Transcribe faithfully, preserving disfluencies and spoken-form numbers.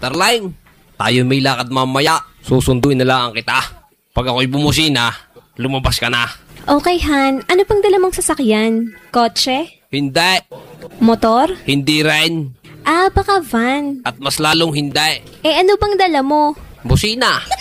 Starline, tayo may lakad mamaya. Susunduin na lang kita. Pag ako'y bumusina, lumabas ka na. Okay, Han. Ano pang dala mong sasakyan? Kotse? Hindi. Motor? Hindi rin. Ah, baka van. At mas lalong hindi. Eh, ano bang dala mo? Busina.